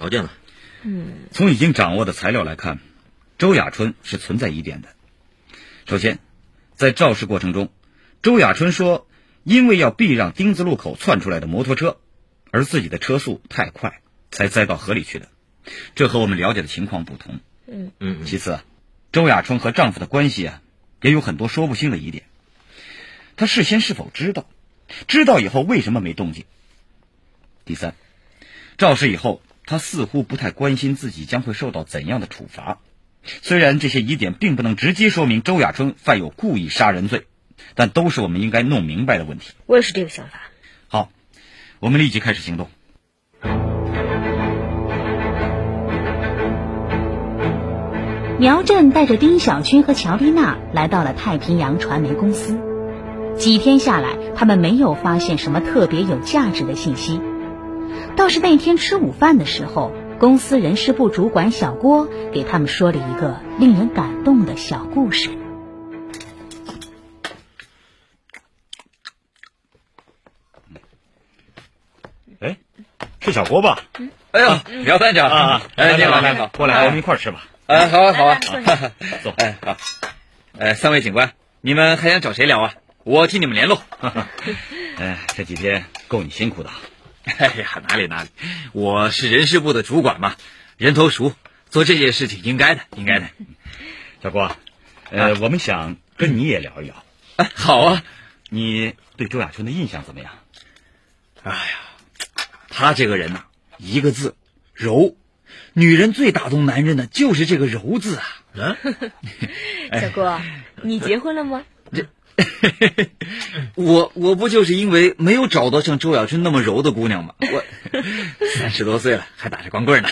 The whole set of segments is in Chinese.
条件了。 从已经掌握的材料来看，周亚春是存在疑点的。首先，在肇事过程中，周亚春说因为要避让丁字路口窜出来的摩托车，而自己的车速太快，才栽到河里去的。这和我们了解的情况不同。其次，周亚春和丈夫的关系也有很多说不清的疑点。她事先是否知道？知道以后为什么没动静？第三，肇事以后，她似乎不太关心自己将会受到怎样的处罚。虽然这些疑点并不能直接说明周亚春犯有故意杀人罪，但都是我们应该弄明白的问题。 我也是这个想法。 好，我们立即开始行动。 苗振带着丁小军和乔丽娜来到了太平洋传媒公司。几天下来，他们没有发现什么特别有价值的信息。倒是那天吃午饭的时候，公司人事部主管小郭给他们说了一个令人感动的小故事。 哎，是小郭吧？ 哎呦，苗班长来， 你好， 过来，我们一块儿吃吧。 好啊， 坐。 好。三位警官，你们还想找谁聊啊？我替你们联络。 这几天够你辛苦的。 哎呀，哪里，我是人事部的主管嘛，人头熟，做这件事情应该的。 小郭，我们想跟你也聊一聊。 好啊。 你对周亚春的印象怎么样？ 哎呀，他这个人呐，一个字，柔。女人最打动男人的就是这个柔字啊。 小郭，你结婚了吗？ 我不就是因为没有找到像周亚春那么柔的姑娘吗？我30多岁了，还打着光棍呢。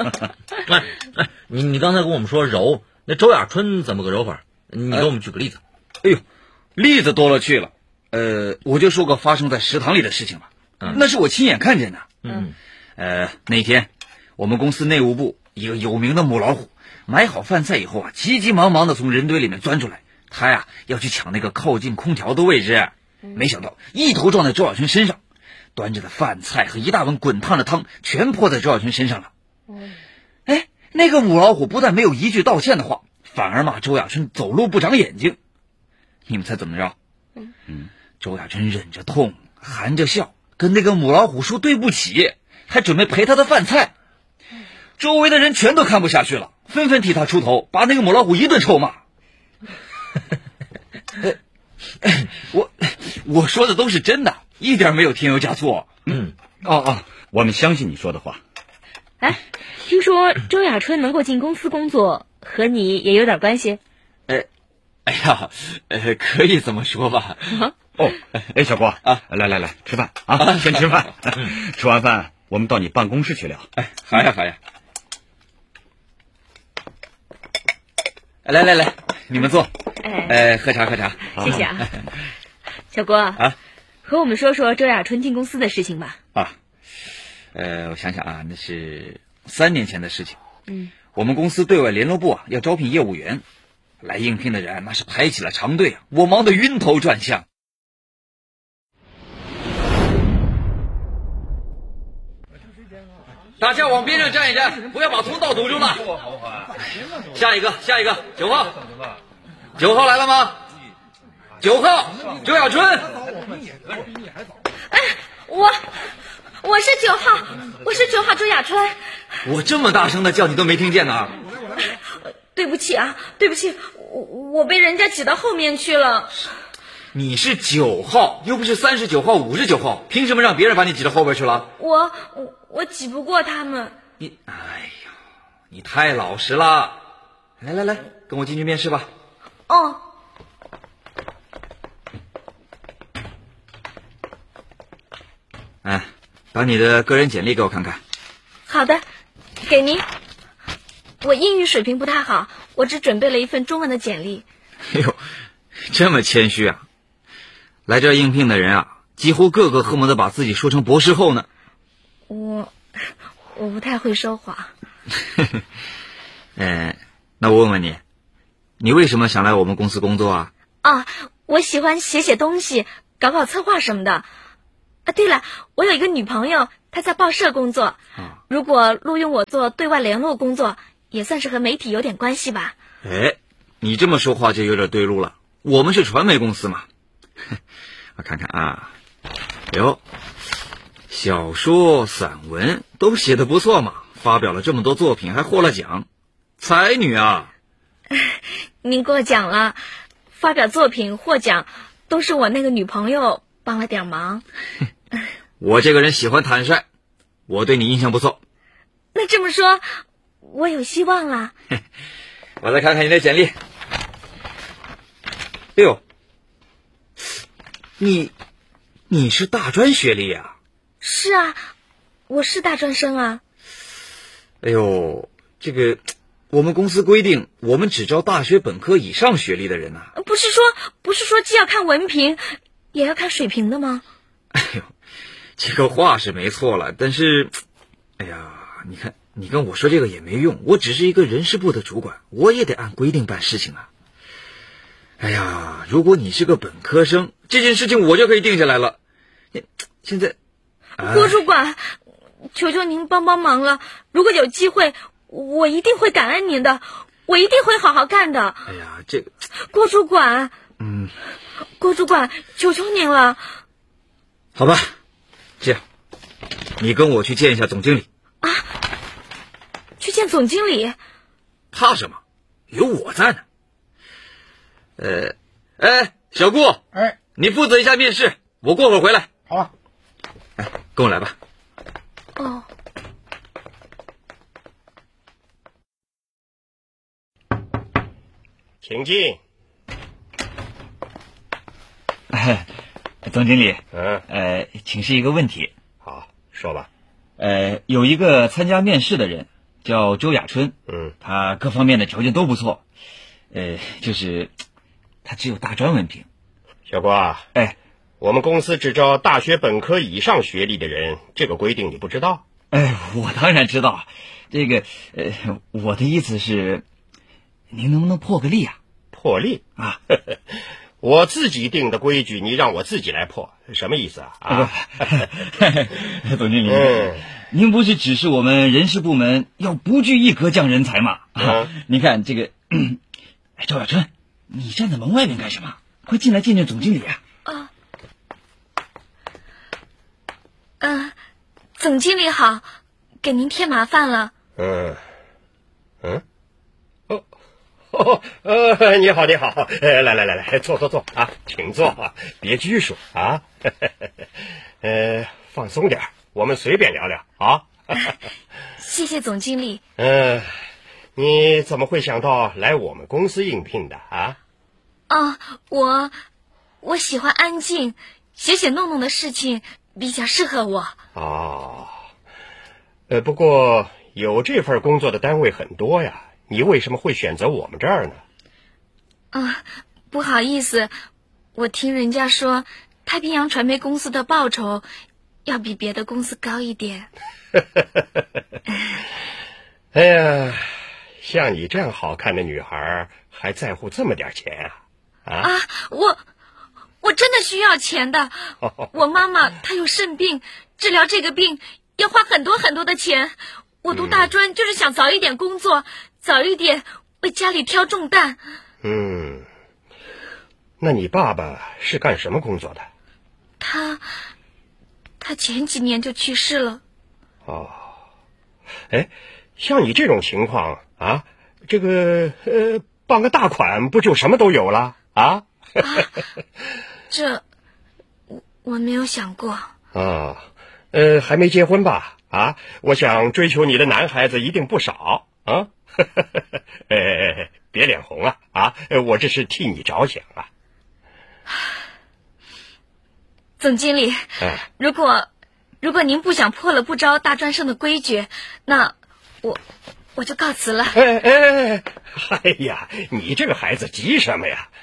你刚才跟我们说柔，那周亚春怎么个柔法？你给我们举个例子。 哎呦，例子多了去了。我就说个发生在食堂里的事情吧。那是我亲眼看见的。那天我们公司内务部一个有名的母老虎买好饭菜以后急急忙忙的从人堆里面钻出来，他要去抢那个靠近空调的位置，没想到一头撞在周亚春身上，端着的饭菜和一大碗滚烫的汤全泼在周亚春身上了。那个母老虎不但没有一句道歉的话，反而骂周亚春走路不长眼睛。你们猜怎么着？周亚春忍着痛含着笑跟那个母老虎说对不起，还准备赔他的饭菜。周围的人全都看不下去了，纷纷替他出头，把那个母老虎一顿臭骂。我说的都是真的，一点没有添油加醋。 我们相信你说的话。 听说周亚春能够进公司工作，和你也有点关系？ 可以这么说吧。 小郭来，吃饭啊，先吃饭。吃完饭我们到你办公室去聊。 好呀。来，你们坐。喝茶。 谢谢啊。小郭和我们说说周亚春进公司的事情吧。 我想想那是3年前的事情。我们公司对外联络部要招聘业务员，来应聘的人那是排起了长队，我忙得晕头转向。大家往边上站一站，不要把通道堵住了。下一个9号，9号来了吗？9号周亚春。 我是9号周亚春。 我这么大声的叫你都没听见呢。 对不起，我被人家挤到后面去了。 你是9号，又不是39号、59号，凭什么让别人把你挤到后边去了？ 我挤不过他们。 你太老实了。来，跟我进去面试吧。把你的个人简历给我看看。 好的，给您。我英语水平不太好，我只准备了一份中文的简历。 这么谦虚啊！来这儿应聘的人几乎个个恨不得把自己说成博士后呢。 我不太会说话。 那我问问你，你为什么想来我们公司工作啊？ 我喜欢写东西，搞策划什么的。对了，我有一个女朋友， 他在报社工作，如果录用我做对外联络工作，也算是和媒体有点关系吧。 哎，你这么说话就有点对路了，我们是传媒公司嘛。我看看啊，哟，小说、散文都写得不错嘛，发表了这么多作品，还获了奖，才女啊！ 您过奖了，发表作品获奖都是我那个女朋友帮了点忙。 我这个人喜欢坦率，我对你印象不错。 那这么说，我有希望了。 我再看看你的简历。哎呦，你是大专学历呀？ 是啊，我是大专生啊。 哎呦，这个我们公司规定，我们只招大学本科以上学历的人呐。 不是说既要看文凭，也要看水平的吗？ 哎呦，这个话是没错了，但是，哎呀，你看，你跟我说这个也没用，我只是一个人事部的主管，我也得按规定办事情啊。哎呀，如果你是个本科生，这件事情我就可以定下来了。现在， 郭主管，求求您帮帮忙了，如果有机会，我一定会感恩您的，我一定会好好干的。 哎呀，这个郭主管，郭主管，求求您了。 好吧，这样，你跟我去见一下总经理。 啊？去见总经理？ 怕什么？有我在呢。小顾，你负责一下面试，我过会儿回来。 好了， 跟我来吧。 哦。 请进。 总经理，请示一个问题。 好，说吧。 有一个参加面试的人叫周雅春，他各方面的条件都不错，就是他只有大专文凭。 小郭啊，我们公司只招大学本科以上学历的人，这个规定你不知道？ 我当然知道。这个，我的意思是，您能不能破个例啊？ 破例啊？ 我自己定的规矩，你让我自己来破，什么意思啊？ 总经理，您不是指示我们人事部门要不拘一格降人才吗？您看这个，周雅春，你站在门外面干什么？快进来见见总经理啊！ 总经理好，给您添麻烦了。 你好，你好，来，坐啊，请坐啊，别拘束啊，放松点，我们随便聊聊啊。 谢谢总经理。 你怎么会想到来我们公司应聘的啊？ 我喜欢安静，写弄的事情比较适合我。 不过有这份工作的单位很多呀。你为什么会选择我们这儿呢？ 不好意思，我听人家说太平洋传媒公司的报酬要比别的公司高一点。 哎呀，像你这样好看的女孩还在乎这么点钱啊？ 我真的需要钱的。我妈妈她有肾病，治疗这个病要花很多很多的钱。我读大专就是想早一点工作，早一点为家里挑重担。 那你爸爸是干什么工作的？ 他前几年就去世了。 像你这种情况啊，这个办个大款不就什么都有了啊？ 这我没有想过。 还没结婚吧？我想追求你的男孩子一定不少啊！别脸红啊！我这是替你着想啊。 总经理，如果您不想破了不招大专生的规矩，那我就告辞了。 哎呀，你这个孩子急什么呀？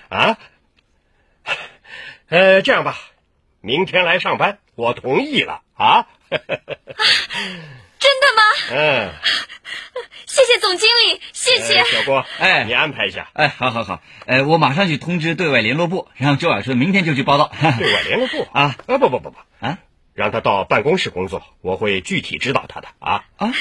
这样吧，明天来上班，我同意了啊。 真的吗？谢谢总经理，谢谢。 小郭，你安排一下。 好，我马上去通知对外联络部，让周雅春明天就去报道。 对外联络部啊？ 不， 让他到办公室工作，我会具体指导他的啊。